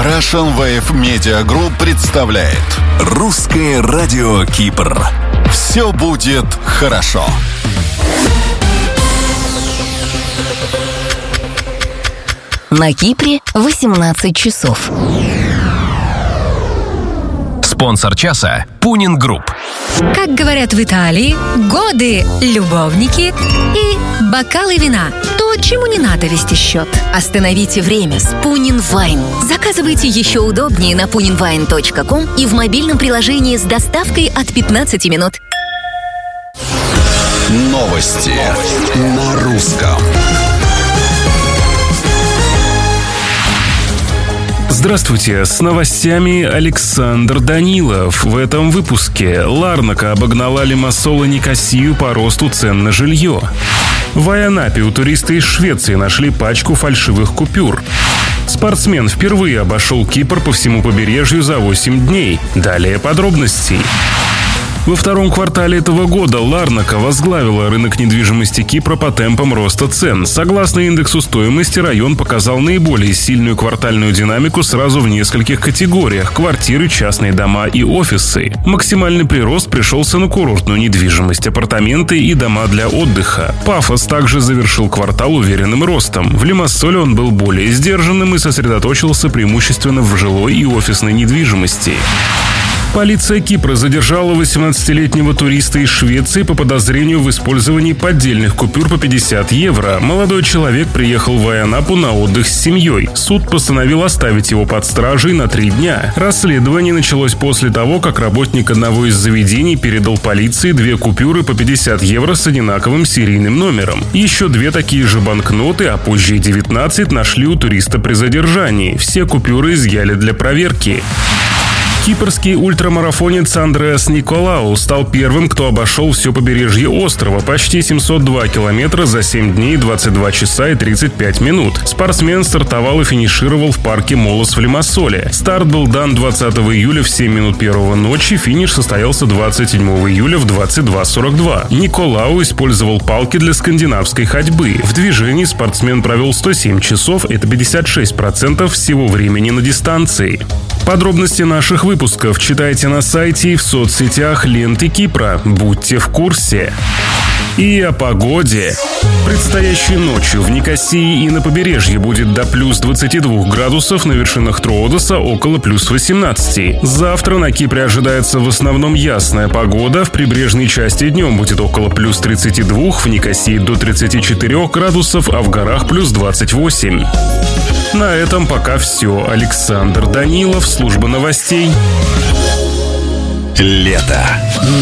Russian Wave Media Group представляет Русское радио Кипр. «Все будет хорошо». На Кипре 18 часов. Спонсор часа – Пунин Групп. Как говорят в Италии, годы, любовники и бокалы вина. То, чему не надо вести счет. Остановите время с Пунин Вайн. Заказывайте еще удобнее на puninwine.com и в мобильном приложении с доставкой от 15 минут. Новости на русском. Здравствуйте, с новостями Александр Данилов. В этом выпуске Ларнака обогнала Лимассол и Никосию по росту цен на жилье. В Айанапе у туриста из Швеции нашли пачку фальшивых купюр. Спортсмен впервые обошел Кипр по всему побережью за 8 дней. Далее подробности. Во втором квартале этого года Ларнака возглавила рынок недвижимости Кипра по темпам роста цен. Согласно индексу стоимости, район показал наиболее сильную квартальную динамику сразу в нескольких категориях – квартиры, частные дома и офисы. Максимальный прирост пришелся на курортную недвижимость, апартаменты и дома для отдыха. Пафос также завершил квартал уверенным ростом. В Лимассоле он был более сдержанным и сосредоточился преимущественно в жилой и офисной недвижимости. Полиция Кипра задержала 18-летнего туриста из Швеции по подозрению в использовании поддельных купюр по 50 евро. Молодой человек приехал в Айанапу на отдых с семьей. Суд постановил оставить его под стражей на 3 дня. Расследование началось после того, как работник одного из заведений передал полиции 2 купюры по 50 евро с одинаковым серийным номером. Еще 2 такие же банкноты, а позже и 19, нашли у туриста при задержании. Все купюры изъяли для проверки. Кипрский ультрамарафонец Андреас Николау стал первым, кто обошел все побережье острова, почти 702 километра за 7 дней, 22 часа и 35 минут. Спортсмен стартовал и финишировал в парке Молос в Лимассоле. Старт был дан 20 июля в 7 минут первого ночи, финиш состоялся 27 июля в 22:42. Николау использовал палки для скандинавской ходьбы. В движении спортсмен провел 107 часов, это 56% всего времени на дистанции. Подробности наших выпусков читайте на сайте и в соцсетях ленты Кипра. Будьте в курсе. И о погоде. Предстоящей ночью в Никосии и на побережье будет до плюс 22 градусов, на вершинах Троодоса около плюс 18. Завтра на Кипре ожидается в основном ясная погода. В прибрежной части днем будет около плюс 32, в Никосии до 34 градусов, а в горах плюс 28. На этом пока все. Александр Данилов, служба новостей. Лето